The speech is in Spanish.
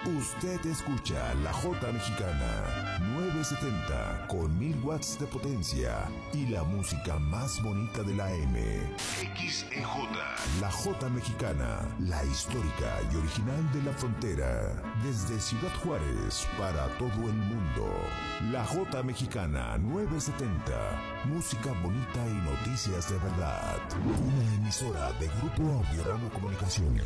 Usted escucha la J Mexicana 970 con 1000 watts de potencia y la música más bonita de la M. XEJ. La J Mexicana, la histórica y original de la frontera. Desde Ciudad Juárez para todo el mundo. La J Mexicana 970. Música bonita y noticias de verdad. Una emisora de Grupo Audio Ramo Comunicaciones.